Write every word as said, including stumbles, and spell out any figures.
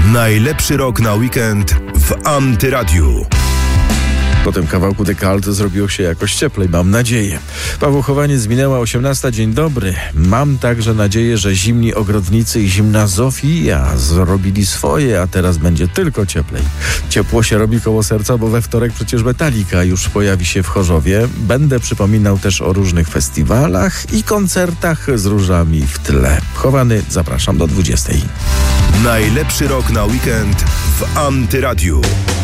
Najlepszy rok na weekend w Antyradiu. Po tym kawałku The Cult zrobiło się jakoś cieplej, mam nadzieję. Paweł Chowaniec, minęła osiemnasta. Dzień dobry. Mam także nadzieję, że zimni ogrodnicy i zimna Zofia zrobili swoje, a teraz będzie tylko cieplej. Ciepło się robi koło serca, bo we wtorek przecież Metallica już pojawi się w Chorzowie. Będę przypominał też o różnych festiwalach i koncertach z różami w tle. Chowany, zapraszam do dwudziestej. Najlepszy rok na weekend w Antyradiu.